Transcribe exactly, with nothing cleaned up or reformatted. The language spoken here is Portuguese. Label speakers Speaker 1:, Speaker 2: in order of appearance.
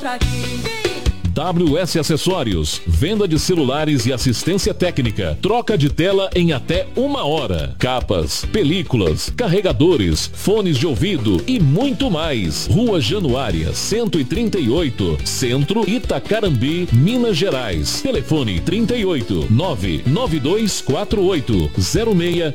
Speaker 1: encontro aqui.
Speaker 2: W S Acessórios, venda de celulares e assistência técnica, troca de tela em até uma hora, capas, películas, carregadores, fones de ouvido e muito mais. Rua Januária, cento e trinta e oito, Centro, Itacarambi, Minas Gerais. Telefone trinta e oito, nove nove dois quatro oito, zero seis